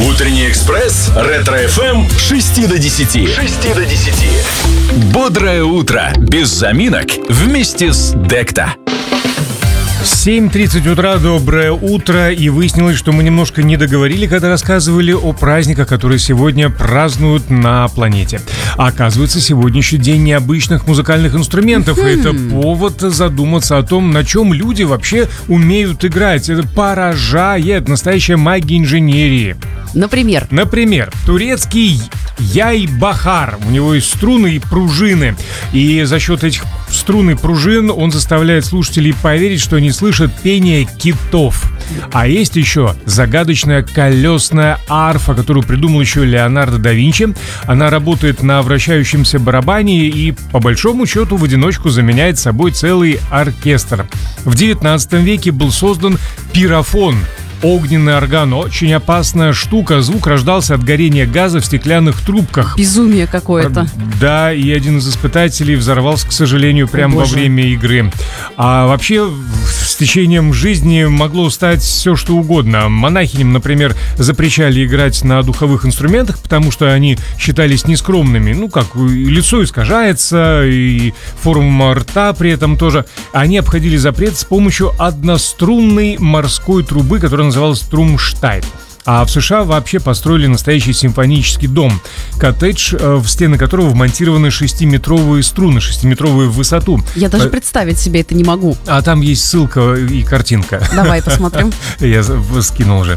Утренний экспресс, Ретро-ФМ, 6 до 10. Бодрое утро, без заминок, вместе с Декта. 7:30 утра, доброе утро. И выяснилось, что мы немножко не договорили, когда рассказывали о праздниках, которые сегодня празднуют на планете. А оказывается, сегодня еще день необычных музыкальных инструментов. И это повод задуматься о том, на чем люди вообще умеют играть. Это поражает, настоящая магия инженерии. Например, турецкий яй-бахар. У него есть струны и пружины. И за счет этих струн и пружин он заставляет слушателей поверить, что они слышат пение китов. А есть еще загадочная колесная арфа, которую придумал еще Леонардо да Винчи. Она работает на вращающемся барабане и, по большому счету, в одиночку заменяет собой целый оркестр. В 19 веке был создан пирофон. Огненный орган, очень опасная штука. Звук рождался от горения газа в стеклянных трубках. безумие какое-то. Да, и один из испытателей взорвался, к сожалению, прямо во время игры. А вообще, с течением жизни могло стать все, что угодно. Монахиням, например, запрещали играть на духовых инструментах, потому что они считались нескромными. Ну, как, лицо искажается, и форма рта при этом тоже. Они обходили запрет с помощью однострунной морской трубы, которая называлась Трумштайн. А в США вообще построили настоящий симфонический дом. Коттедж, в стены которого вмонтированы 6-метровые струны, 6-метровые в высоту. Я даже представить себе это не могу. А там есть ссылка и картинка. Давай посмотрим. Я скинул уже.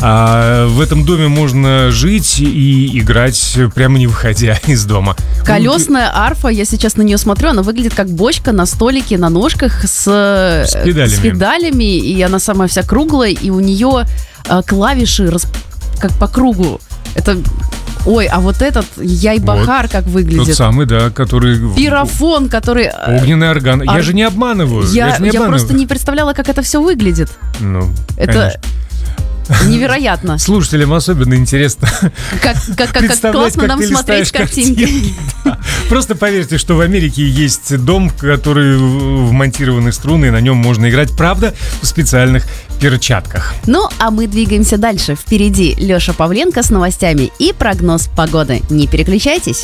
В этом доме можно жить и играть, прямо не выходя из дома. Колесная арфа, я сейчас на нее смотрю, она выглядит как бочка на столике, на ножках с педалями. И она сама вся круглая, и у нее клавиши как по кругу. Это... Ой, а вот этот яй-бахар как выглядит. Тот самый, да, который... Пирофон, который... Огненный орган. Я же не обманываю. Я просто не представляла, как это все выглядит. Ну, это... Невероятно. Слушателям особенно интересно. Как классно нам смотреть картинки. Просто поверьте, что в Америке есть дом, в который вмонтированы струны, и на нем можно играть, правда, в специальных перчатках. Ну, а мы двигаемся дальше. Впереди Леша Павленко с новостями и прогноз погоды. Не переключайтесь.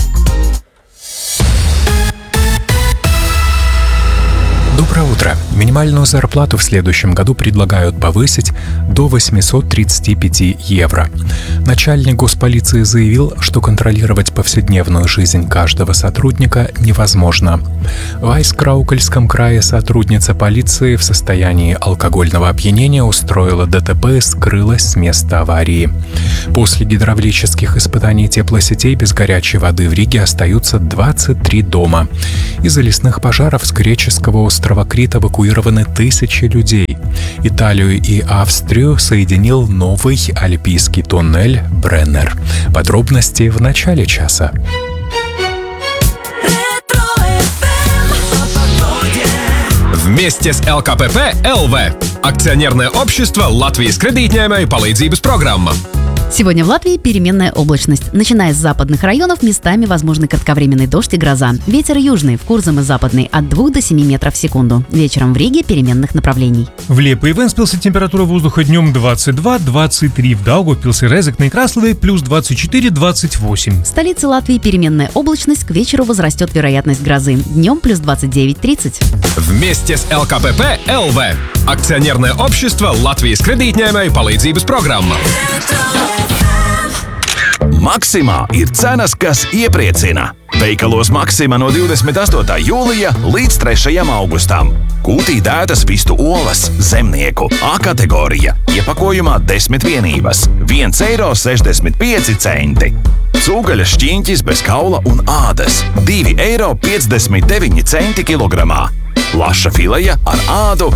Доброе утро. Минимальную зарплату в следующем году предлагают повысить до 835 евро. Начальник госполиции заявил, что контролировать повседневную жизнь каждого сотрудника невозможно. В Айскраукальском крае сотрудница полиции в состоянии алкогольного опьянения устроила ДТП и скрылась с места аварии. После гидравлических испытаний теплосетей без горячей воды в Риге остаются 23 дома. Из-за лесных пожаров с греческого острова Крит эвакуированы тысячи людей. Италию и Австрию соединил новый альпийский туннель Бреннер. Подробности в начале часа. Вместе с ЛКПП ЛВ. Акционерное общество Латвijas kredītņēmēju palīdzības программа. Сегодня в Латвии переменная облачность. Начиная с западных районов, местами возможны кратковременный дождь и гроза. Ветер южный, в Курзаме западный, от 2 до 7 метров в секунду. Вечером в Риге переменных направлений. В Лепе и Венспилсе температура воздуха днем 22-23. В Даугавпилсе, Резекне и Краслове плюс 24-28. В столице Латвии переменная облачность, к вечеру возрастет вероятность грозы. Днем плюс 29-30. Вместе с ЛКПП ЛВ. Акционерное общество Латвijas kredītņēmēju palīdzības programma. Maksimā ir cenas, kas iepriecina. Veikalos Maksima no 28. jūlija līdz 3. augustam. Kūtī dētas vistu olas, zemnieku, A kategorija, iepakojumā 10 vienības, 1,65 eiro. Cūgaļas šķiņķis bez kaula un ādas, 2,59 eiro kilogramā. Laša fileja ar ādu,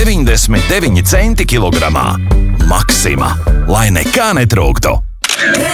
10,99 eiro kilogramā. Maksima, lai nekā netrūktu.